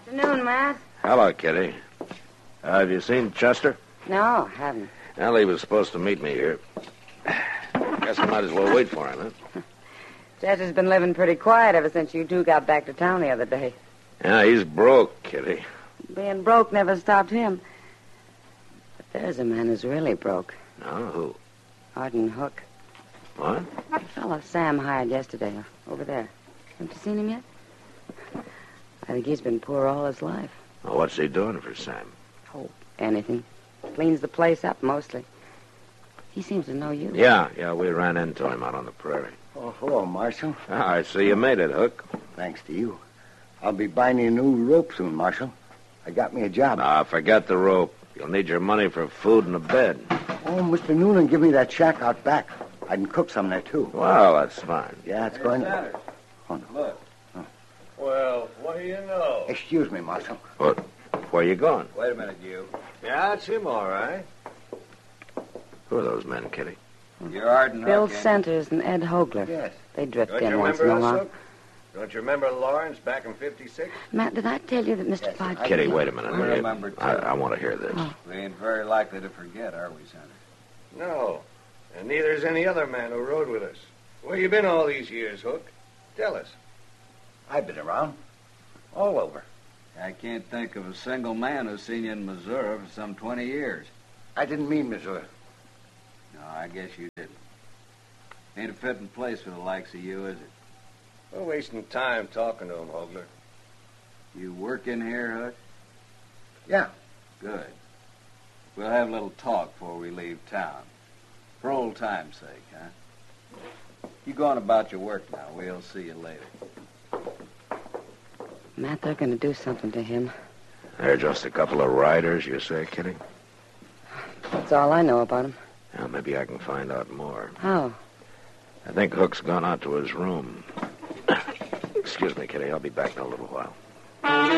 Afternoon, Matt. Hello, Kitty. Have you seen Chester? No, haven't. Well, he was supposed to meet me here. Guess I might as well wait for him, huh? Chester's been living pretty quiet ever since you two got back to town the other day. Yeah, he's broke, Kitty. Being broke never stopped him. But there's a man who's really broke. No, who? Arden Hook. What? The fellow Sam hired yesterday, over there. Haven't you seen him yet? I think he's been poor all his life. Well, what's he doing for Sam? Oh, anything. Cleans the place up, mostly. He seems to know you. Yeah, we ran into him out on the prairie. Oh, hello, Marshal. I see you made it, Hook. Thanks to you. I'll be buying you a new rope soon, Marshal. I got me a job. Forget the rope. You'll need your money for food and a bed. Oh, Mr. Noonan, give me that shack out back. I can cook some there, too. Well, that's fine. Yeah, it's going... Sanders. Oh, no. Look. Oh. Well, what do you know? Excuse me, Marshal. What? Where you going? Wait a minute, you. Yeah, it's him, all right. Who are those men, Kitty? You're Arden Bill Hook, ain't Centers and Ed Hogler. Yes. They drift Don't in you once in remember a us, while. Hook? Don't you remember Lawrence back in 56? Matt, did I tell you that Mr. Yes, Podkins... Kitty, wait a minute. We remember, too. I want to hear this. Oh. We ain't very likely to forget, are we, Sanders? No, and neither is any other man who rode with us. Where you been all these years, Hook? Tell us. I've been around. All over. I can't think of a single man who's seen you in Missouri for some 20 years. I didn't mean Missouri. No, I guess you didn't. Ain't a fitting place for the likes of you, is it? We're wasting time talking to him, Hogler. You work in here, Hook? Yeah. Good. We'll have a little talk before we leave town. For old time's sake, huh? You go on about your work now. We'll see you later. Matt, they're going to do something to him. They're just a couple of riders, you say, Kitty? That's all I know about him. Well, maybe I can find out more. How? I think Hook's gone out to his room. Excuse me, Kitty. I'll be back in a little while.